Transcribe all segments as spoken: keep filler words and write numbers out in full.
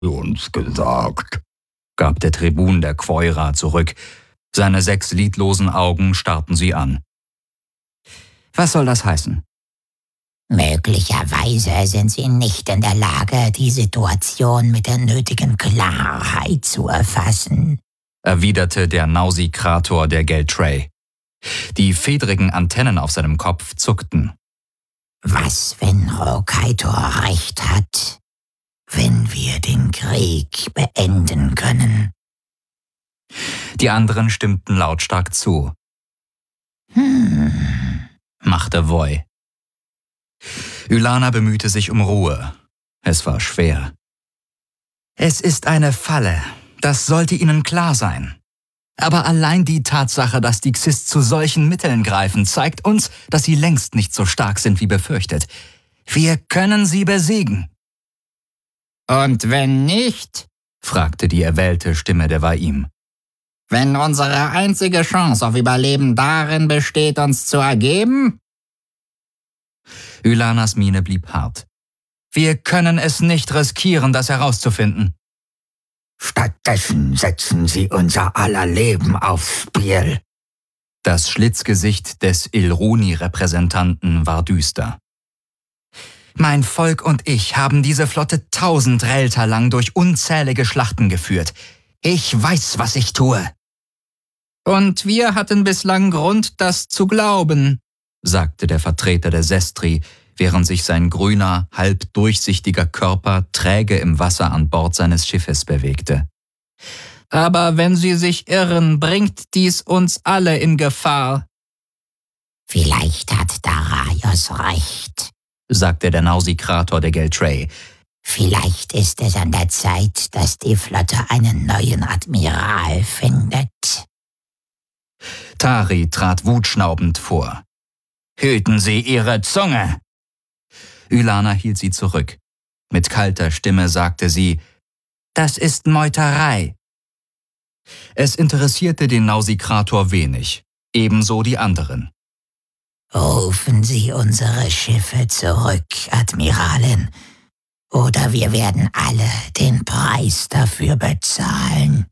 uns gesagt, gab der Tribun der Quoira zurück. Seine sechs lidlosen Augen starrten sie an. Was soll das heißen? Möglicherweise sind Sie nicht in der Lage, die Situation mit der nötigen Klarheit zu erfassen, erwiderte der Nausikrator der Geltray. Die fedrigen Antennen auf seinem Kopf zuckten. Was, wenn Rokaitor recht hat, wenn wir den Krieg beenden können? Die anderen stimmten lautstark zu. Hm, machte Voy. Ylana bemühte sich um Ruhe. Es war schwer. Es ist eine Falle, das sollte Ihnen klar sein. Aber allein die Tatsache, dass die Xyst zu solchen Mitteln greifen, zeigt uns, dass sie längst nicht so stark sind wie befürchtet. Wir können sie besiegen. Und wenn nicht? Fragte die erwählte Stimme der Wa'im. Wenn unsere einzige Chance auf Überleben darin besteht, uns zu ergeben? Ylanas Miene blieb hart. Wir können es nicht riskieren, das herauszufinden. Stattdessen setzen Sie unser aller Leben aufs Spiel. Das Schlitzgesicht des Ilruni-Repräsentanten war düster. Mein Volk und ich haben diese Flotte tausend Relter lang durch unzählige Schlachten geführt. Ich weiß, was ich tue. Und wir hatten bislang Grund, das zu glauben, sagte der Vertreter der Sestri, während sich sein grüner, halb durchsichtiger Körper träge im Wasser an Bord seines Schiffes bewegte. Aber wenn Sie sich irren, bringt dies uns alle in Gefahr. Vielleicht hat Daraios recht, sagte der Nausikrator der Geltray. Vielleicht ist es an der Zeit, dass die Flotte einen neuen Admiral findet. Tari trat wutschnaubend vor. Hüten Sie Ihre Zunge! Ylana hielt sie zurück. Mit kalter Stimme sagte sie, das ist Meuterei. Es interessierte den Nausikrator wenig, ebenso die anderen. Rufen Sie unsere Schiffe zurück, Admiralin, oder wir werden alle den Preis dafür bezahlen.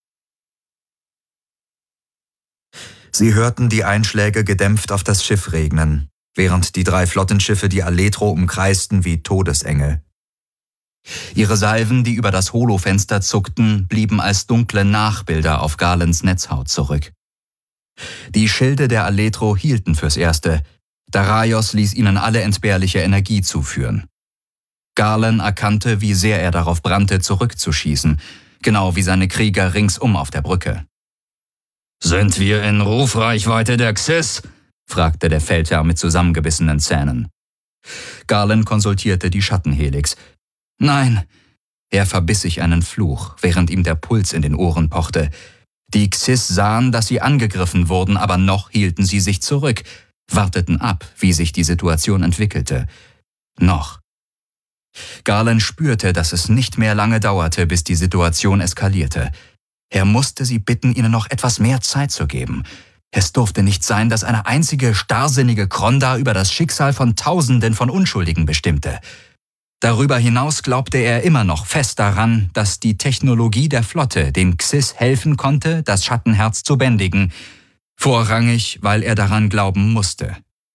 Sie hörten die Einschläge gedämpft auf das Schiff regnen, während die drei Flottenschiffe die Aletro umkreisten wie Todesengel. Ihre Salven, die über das Holofenster zuckten, blieben als dunkle Nachbilder auf Garlands Netzhaut zurück. Die Schilde der Aletro hielten fürs Erste. Daraios ließ ihnen alle entbehrliche Energie zuführen. Garland erkannte, wie sehr er darauf brannte, zurückzuschießen, genau wie seine Krieger ringsum auf der Brücke. »Sind wir in Rufreichweite der Xyz?« fragte der Feldherr mit zusammengebissenen Zähnen. Garland konsultierte die Schattenhelix. »Nein!« Er verbiss sich einen Fluch, während ihm der Puls in den Ohren pochte. Die Xyz sahen, dass sie angegriffen wurden, aber noch hielten sie sich zurück, warteten ab, wie sich die Situation entwickelte. Noch. Garland spürte, dass es nicht mehr lange dauerte, bis die Situation eskalierte. Er musste sie bitten, ihnen noch etwas mehr Zeit zu geben. Es durfte nicht sein, dass eine einzige starrsinnige Kronda über das Schicksal von Tausenden von Unschuldigen bestimmte. Darüber hinaus glaubte er immer noch fest daran, dass die Technologie der Flotte den Xyz helfen konnte, das Schattenherz zu bändigen, vorrangig, weil er daran glauben musste.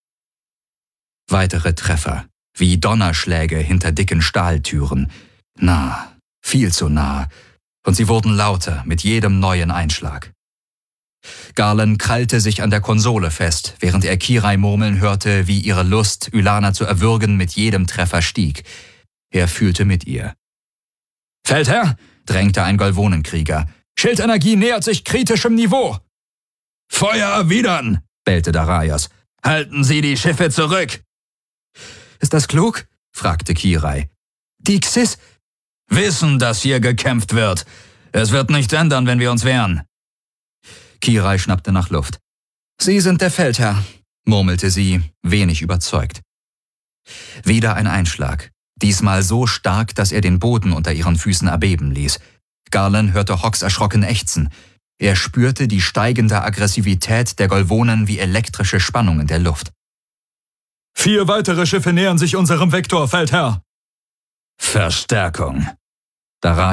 Weitere Treffer, wie Donnerschläge hinter dicken Stahltüren. Nah, viel zu nah. Und sie wurden lauter mit jedem neuen Einschlag. Garland krallte sich an der Konsole fest, während er Kirai murmeln hörte, wie ihre Lust, Ylana zu erwürgen, mit jedem Treffer stieg. Er fühlte mit ihr. »Feldherr«, drängte ein Golvonenkrieger, »Schildenergie nähert sich kritischem Niveau!« »Feuer erwidern«, bellte Daraios. »Halten Sie die Schiffe zurück!« »Ist das klug?« fragte Kirai. »Die Xyz wissen, dass hier gekämpft wird. Es wird nichts ändern, wenn wir uns wehren.« Kirai schnappte nach Luft. »Sie sind der Feldherr«, murmelte sie, wenig überzeugt. Wieder ein Einschlag, diesmal so stark, dass er den Boden unter ihren Füßen erbeben ließ. Garland hörte Hawks erschrocken ächzen. Er spürte die steigende Aggressivität der Golvonen wie elektrische Spannung in der Luft. »Vier weitere Schiffe nähern sich unserem Vektor, Feldherr!« »Verstärkung!« Da